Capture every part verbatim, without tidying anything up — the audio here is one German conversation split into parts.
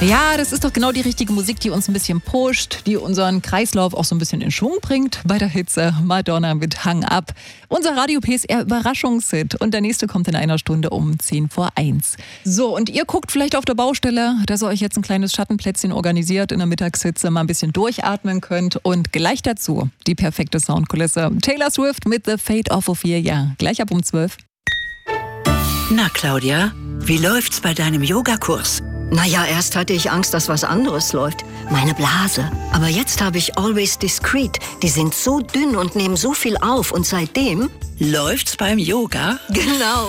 Ja, das ist doch genau die richtige Musik, die uns ein bisschen pusht, die unseren Kreislauf auch so ein bisschen in Schwung bringt bei der Hitze. Madonna mit Hang Up. Unser Radio P S R Überraschungshit. Und der nächste kommt in einer Stunde um zehn vor eins. So, und ihr guckt vielleicht auf der Baustelle, dass ihr euch jetzt ein kleines Schattenplätzchen organisiert in der Mittagshitze, mal ein bisschen durchatmen könnt. Und gleich dazu die perfekte Soundkulisse. Taylor Swift mit The Fate of Ophelia. Gleich ab um zwölf. Na, Claudia, wie läuft's bei deinem Yogakurs? Naja, erst hatte ich Angst, dass was anderes läuft. Meine Blase. Aber jetzt habe ich Always Discreet. Die sind so dünn und nehmen so viel auf. Und seitdem... Läuft's beim Yoga? Genau.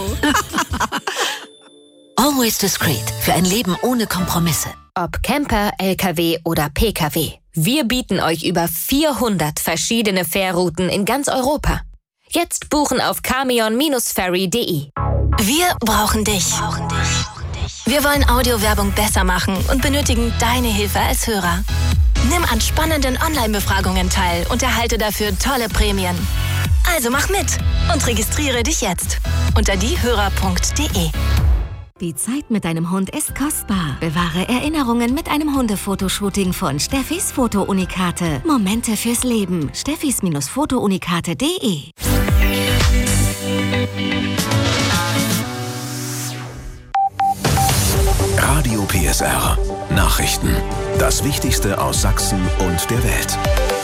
Always Discreet. Für ein Leben ohne Kompromisse. Ob Camper, L K W oder P K W. Wir bieten euch über vierhundert verschiedene Fährrouten in ganz Europa. Jetzt buchen auf camion Ferry punkt de. Wir brauchen dich. Wir wollen Audiowerbung besser machen und benötigen deine Hilfe als Hörer. Nimm an spannenden Online-Befragungen teil und erhalte dafür tolle Prämien. Also mach mit und registriere dich jetzt unter diehörer punkt de. Die Zeit mit deinem Hund ist kostbar. Bewahre Erinnerungen mit einem Hundefotoshooting von Steffis Fotounikate. Momente fürs Leben. Steffis Fotounikate punkt de. Radio P S R. Nachrichten. Das Wichtigste aus Sachsen und der Welt.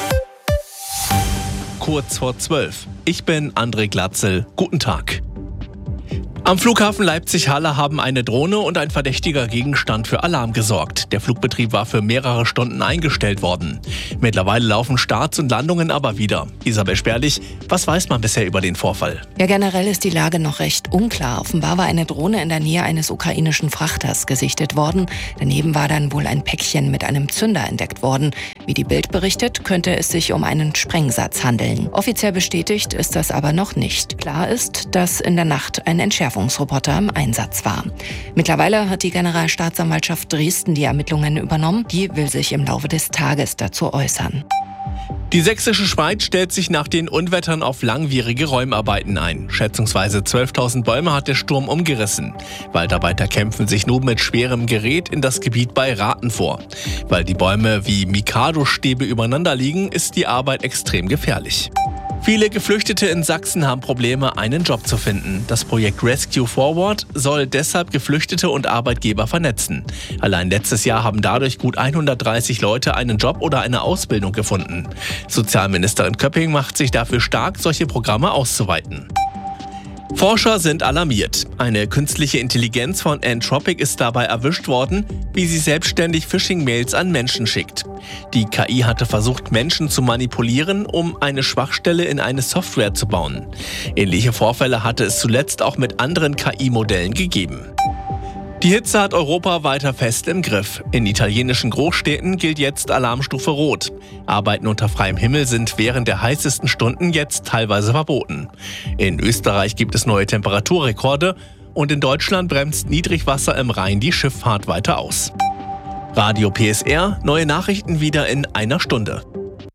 Kurz vor zwölf. Ich bin André Glatzel. Guten Tag. Am Flughafen Leipzig-Halle haben eine Drohne und ein verdächtiger Gegenstand für Alarm gesorgt. Der Flugbetrieb war für mehrere Stunden eingestellt worden. Mittlerweile laufen Starts und Landungen aber wieder. Isabel Sperlich, was weiß man bisher über den Vorfall? Ja, generell ist die Lage noch recht unklar. Offenbar war eine Drohne in der Nähe eines ukrainischen Frachters gesichtet worden. Daneben war dann wohl ein Päckchen mit einem Zünder entdeckt worden. Wie die Bild berichtet, könnte es sich um einen Sprengsatz handeln. Offiziell bestätigt ist das aber noch nicht. Klar ist, dass in der Nacht ein Entschärfungsroboter im Einsatz war. Mittlerweile hat die Generalstaatsanwaltschaft Dresden die Ermittlungen übernommen. Die will sich im Laufe des Tages dazu äußern. Die sächsische Schweiz stellt sich nach den Unwettern auf langwierige Räumarbeiten ein. Schätzungsweise zwölftausend Bäume hat der Sturm umgerissen. Waldarbeiter kämpfen sich nun mit schwerem Gerät in das Gebiet bei Rathen vor. Weil die Bäume wie Mikado-Stäbe übereinander liegen, ist die Arbeit extrem gefährlich. Viele Geflüchtete in Sachsen haben Probleme, einen Job zu finden. Das Projekt Rescue Forward soll deshalb Geflüchtete und Arbeitgeber vernetzen. Allein letztes Jahr haben dadurch gut hundertdreißig Leute einen Job oder eine Ausbildung gefunden. Sozialministerin Köpping macht sich dafür stark, solche Programme auszuweiten. Forscher sind alarmiert. Eine künstliche Intelligenz von Anthropic ist dabei erwischt worden, wie sie selbstständig Phishing-Mails an Menschen schickt. Die K I hatte versucht, Menschen zu manipulieren, um eine Schwachstelle in eine Software zu bauen. Ähnliche Vorfälle hatte es zuletzt auch mit anderen K I-Modellen gegeben. Die Hitze hat Europa weiter fest im Griff. In italienischen Großstädten gilt jetzt Alarmstufe Rot. Arbeiten unter freiem Himmel sind während der heißesten Stunden jetzt teilweise verboten. In Österreich gibt es neue Temperaturrekorde und in Deutschland bremst Niedrigwasser im Rhein die Schifffahrt weiter aus. Radio P S R, neue Nachrichten wieder in einer Stunde.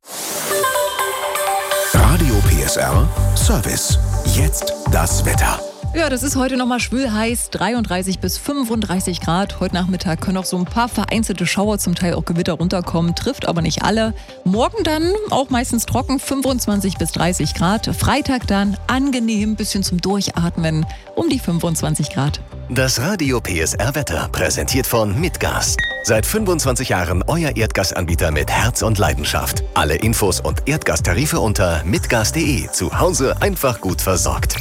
Radio P S R Service. Jetzt das Wetter. Ja, das ist heute nochmal schwül heiß, dreiunddreißig bis fünfunddreißig Grad. Heute Nachmittag können auch so ein paar vereinzelte Schauer, zum Teil auch Gewitter runterkommen, trifft aber nicht alle. Morgen dann auch meistens trocken, fünfundzwanzig bis dreißig Grad. Freitag dann angenehm, bisschen zum Durchatmen, um die fünfundzwanzig Grad. Das Radio P S R Wetter präsentiert von Mitgas. Seit fünfundzwanzig Jahren euer Erdgasanbieter mit Herz und Leidenschaft. Alle Infos und Erdgastarife unter mitgas punkt de. Zu Hause einfach gut versorgt.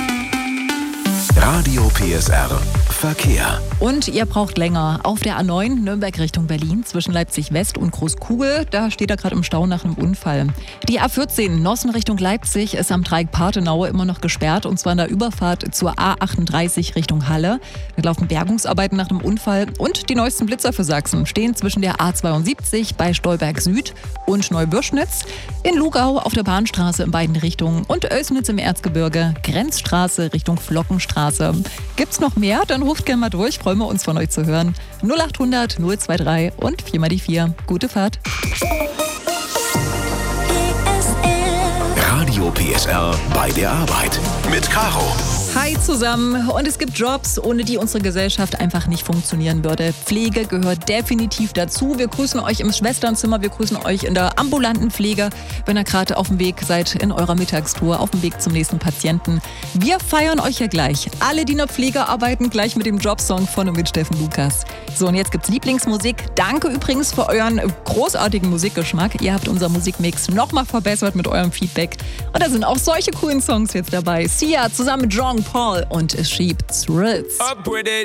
Radio P S R Verkehr. Und ihr braucht länger. Auf der A neun Nürnberg Richtung Berlin zwischen Leipzig West und Großkugel, da steht er gerade im Stau nach einem Unfall. Die A vierzehn Nossen Richtung Leipzig ist am Dreieck Partenau immer noch gesperrt, und zwar in der Überfahrt zur A achtunddreißig Richtung Halle. Da laufen Bergungsarbeiten nach dem Unfall, und die neuesten Blitzer für Sachsen stehen zwischen der A zweiundsiebzig bei Stolberg Süd und Neubürschnitz, in Lugau auf der Bahnstraße in beiden Richtungen und Oelsnitz im Erzgebirge, Grenzstraße Richtung Flockenstraße. Gibt's noch mehr? Dann ruft gerne mal durch, freuen wir uns von euch zu hören. null achthundert null drei und vier mal die vier. Gute Fahrt. Radio P S R bei der Arbeit mit Caro. Hi zusammen. Und es gibt Jobs, ohne die unsere Gesellschaft einfach nicht funktionieren würde. Pflege gehört definitiv dazu. Wir grüßen euch im Schwesternzimmer, wir grüßen euch in der ambulanten Pflege, wenn ihr gerade auf dem Weg seid in eurer Mittagstour, auf dem Weg zum nächsten Patienten. Wir feiern euch ja gleich. Alle, die in der Pflege arbeiten, gleich mit dem Jobsong von und mit Steffen Lukas. So, und jetzt gibt's Lieblingsmusik. Danke übrigens für euren großartigen Musikgeschmack. Ihr habt unser Musikmix nochmal verbessert mit eurem Feedback. Und da sind auch solche coolen Songs jetzt dabei. Sia zusammen mit Jean Paul und Sheep Thrills.